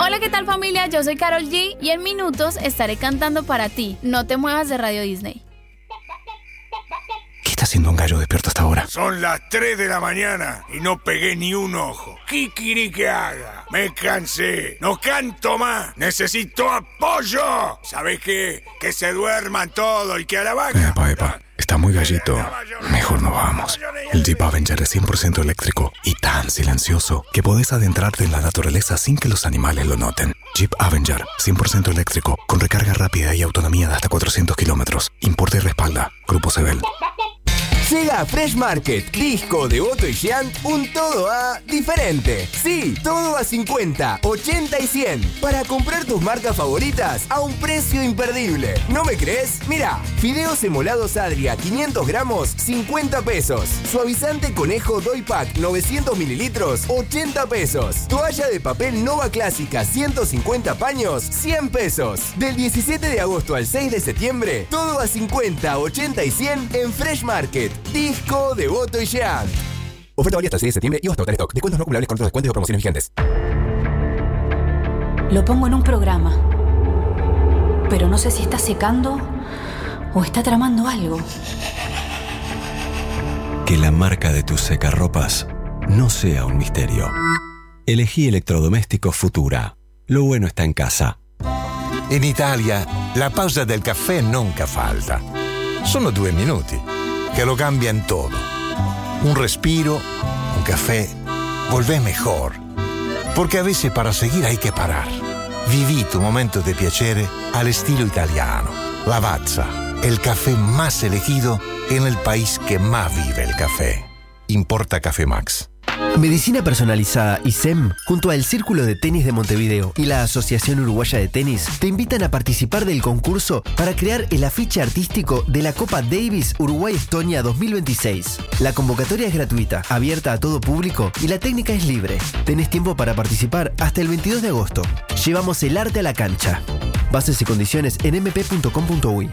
Hola, ¿qué tal familia? Yo soy Karol G y en minutos estaré cantando para ti. No te muevas de Radio Disney. ¿Qué está haciendo un gallo despierto hasta ahora? Son las 3 de la mañana y no pegué ni un ojo. ¿Qué quiere que haga? Me cansé. No canto más. Necesito apoyo. ¿Sabes qué? Que se duerman todos y que a la vaca... Epa. Está muy gallito. Mejor no vamos. El Jeep Avenger es 100% eléctrico y tan silencioso que podés adentrarte en la naturaleza sin que los animales lo noten. Jeep Avenger, 100% eléctrico, con recarga rápida y autonomía de hasta 400 kilómetros. Importa y respalda. Grupo Sebel. Llega a Fresh Market, Disco, Devoto y Giant, un todo a diferente. Sí, todo a 50, 80 y 100. Para comprar tus marcas favoritas a un precio imperdible. ¿No me crees? Mira, fideos emolados Adria, 500 gramos, 50 pesos. Suavizante Conejo Doy Pack, 900 mililitros, 80 pesos. Toalla de papel Nova Clásica, 150 paños, 100 pesos. Del 17 de agosto al 6 de septiembre, todo a 50, 80 y 100 en Fresh Market. Disco, Devoto y Giant. Oferta válida hasta el 6 de septiembre y hasta agotar stock. Descuentos no acumulables con otros descuentos o promociones vigentes. Lo pongo en un programa, pero no sé si está secando o está tramando algo. Que la marca de tus secarropas no sea un misterio. Elegí electrodomésticos Futura. Lo bueno está en casa. In Italia la pausa del caffè nunca falta. Sono 2 minuti que lo cambian todo. Un respiro, un café, volvé mejor. Porque a veces para seguir hay que parar. Viví tu momento de piacere al estilo italiano. Lavazza, el café más elegido en el país que más vive el café. Importa Café Max. Medicina Personalizada ISEM, junto al Círculo de Tenis de Montevideo y la Asociación Uruguaya de Tenis, te invitan a participar del concurso para crear el afiche artístico de la Copa Davis Uruguay-Estonia 2026. La convocatoria es gratuita, abierta a todo público y la técnica es libre. Tenés tiempo para participar hasta el 22 de agosto. Llevamos el arte a la cancha. Bases y condiciones en mp.com.uy.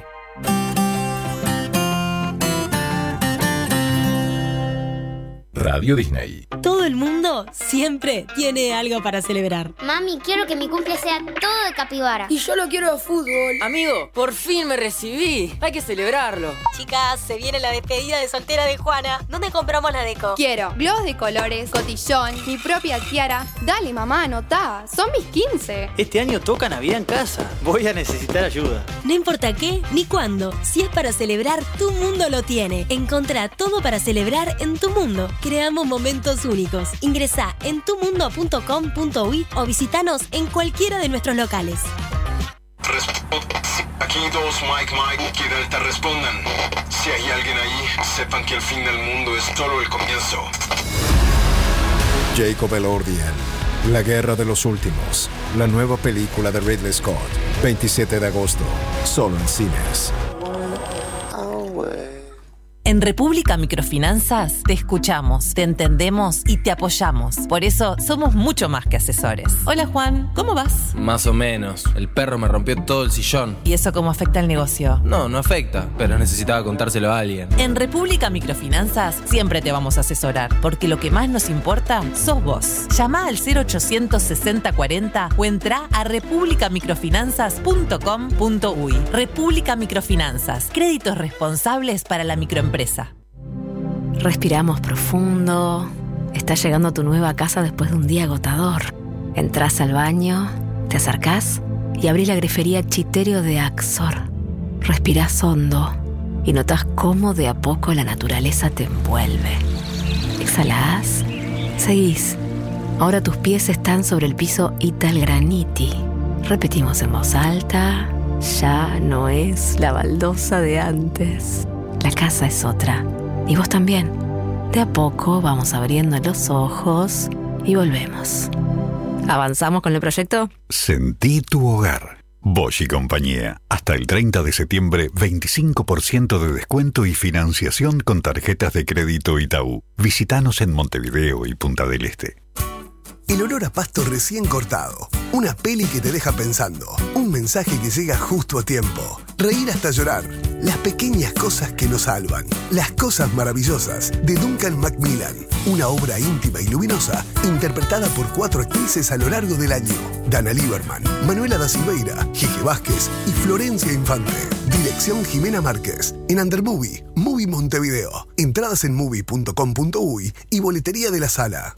Radio Disney. Todo el mundo siempre tiene algo para celebrar. Mami, quiero que mi cumple sea todo de capibara. Y yo lo quiero de fútbol. Amigo, por fin me recibí. Hay que celebrarlo. Chicas, se viene la despedida de soltera de Juana. ¿Dónde compramos la deco? Quiero globos de colores, cotillón, mi propia tiara. Dale, mamá, anotá. Son mis 15. Este año toca Navidad en casa. Voy a necesitar ayuda. No importa qué ni cuándo. Si es para celebrar, tu mundo lo tiene. Encontrá todo para celebrar en tu mundo. Creamos momentos únicos. Ingresá en tumundo.com.uy o visitanos en cualquiera de nuestros locales. Aquí 2, Mike, que Delta respondan. Si hay alguien ahí, sepan que el fin del mundo es solo el comienzo. Jacob Elordian, La Guerra de los Últimos, la nueva película de Ridley Scott, 27 de agosto, solo en cines. En República Microfinanzas te escuchamos, te entendemos y te apoyamos. Por eso somos mucho más que asesores. Hola Juan, ¿cómo vas? Más o menos. El perro me rompió todo el sillón. ¿Y eso cómo afecta al negocio? No afecta, pero necesitaba contárselo a alguien. En República Microfinanzas siempre te vamos a asesorar, porque lo que más nos importa sos vos. Llama al 0800 60 40 o entra a republicamicrofinanzas.com.uy. República Microfinanzas, créditos responsables para la microempresa. Respiramos profundo. Estás llegando a tu nueva casa después de un día agotador. Entrás al baño, te acercás y abrís la grifería Chiterio de Axor. Respirás hondo y notás cómo de a poco la naturaleza te envuelve. Exhalás, seguís. Ahora tus pies están sobre el piso Italgraniti. Repetimos en voz alta. Ya no es la baldosa de antes. La casa es otra. Y vos también. De a poco vamos abriendo los ojos y volvemos. ¿Avanzamos con el proyecto? Sentí tu hogar. Bosch y compañía. Hasta el 30 de septiembre, 25% de descuento y financiación con tarjetas de crédito Itaú. Visítanos en Montevideo y Punta del Este. El olor a pasto recién cortado. Una peli que te deja pensando. Un mensaje que llega justo a tiempo. Reír hasta llorar. Las pequeñas cosas que nos salvan. Las cosas maravillosas de Duncan Macmillan. Una obra íntima y luminosa interpretada por 4 actrices a lo largo del año. Dana Lieberman, Manuela da Silveira, Gigi Vázquez y Florencia Infante. Dirección Jimena Márquez. En Undermovie, Movie Montevideo. Entradas en movie.com.uy y boletería de la sala.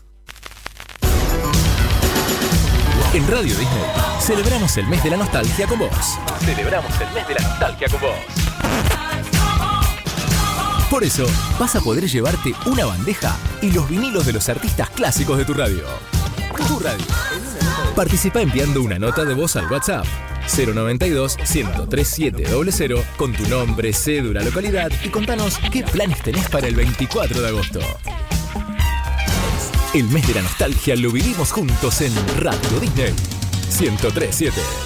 En Radio Disney, celebramos el mes de la nostalgia con vos. Celebramos el mes de la nostalgia con vos. Por eso, vas a poder llevarte una bandeja y los vinilos de los artistas clásicos de tu radio. Tu radio. Participa enviando una nota de voz al WhatsApp 092-103-700 con tu nombre, cédula, localidad y contanos qué planes tenés para el 24 de agosto. El mes de la nostalgia lo vivimos juntos en Radio Disney 103.7.